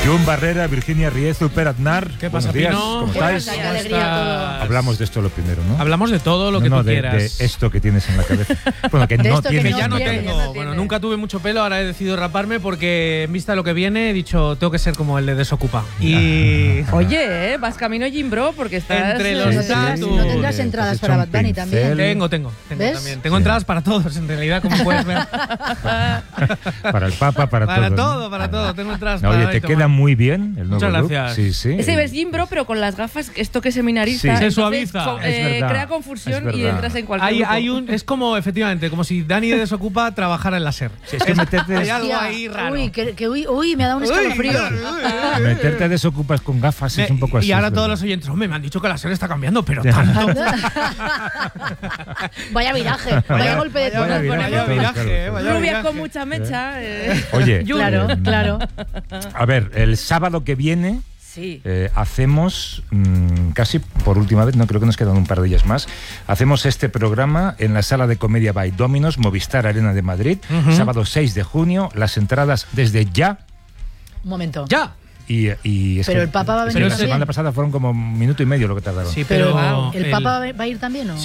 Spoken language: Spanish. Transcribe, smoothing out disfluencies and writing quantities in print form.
Jun Barrera, Virginia Riezu, Per Aznar. ¿Qué pasa, Buenos días, Pino? ¿cómo estáis? Qué alegría todo. Hablamos de esto lo primero, ¿no? Hablamos de todo lo que tú quieras. De esto que tienes en la cabeza. Bueno, que De no esto que tienes. Que ya no tiene, tengo. ya no Bueno, tiene. nunca tuve mucho pelo, ahora he decidido raparme porque en vista de lo que viene he dicho, tengo que ser como el de Desocupa. Y Oye, vas camino Jimbro porque estás… Entre los No datos. no tendrás entradas para Bad Bunny también. tengo ¿Ves? también. Tengo entradas para todos, en realidad, como puedes ver. Para el Papa, para todo. Para todo. Tengo entradas No, para oye, hoy, te toma. queda muy bien el nuevo Muchas look. gracias. Sí, sí. Ese ves Jimbro, pero con las gafas, esto que es seminarista. Sí. Se entonces, suaviza. Es verdad, crea confusión es y verdad. entras en cualquier grupo. Es como, efectivamente, como si Dani de Desocupa trabajara en la SER. Sí, es que meterte, Hay algo Hostia, ahí raro. Uy, me ha dado un escalofrío. meterte desocupas con gafas es un poco así. Y ahora es todos verdad. los oyentes, hombre, me han dicho que la SER está cambiando, pero tanto. Vaya viraje, vaya golpe de vaya tono. viraje. Vaya viraje, Claro. Rubia con mucha mecha. Oye, Claro, claro. a ver, el sábado que viene Sí. hacemos, casi por última vez, no creo que nos quedan un par de días más, hacemos este programa en la Sala de Comedia by Dominos, Movistar Arena de Madrid, sábado 6 de junio, las entradas desde ya. Un momento. ¡Ya! Y es Pero que- el Papa va a es venir que la también. semana pasada fueron como un minuto y medio lo que tardaron. Sí, Pero pero ¿el Papa va a ir también o...?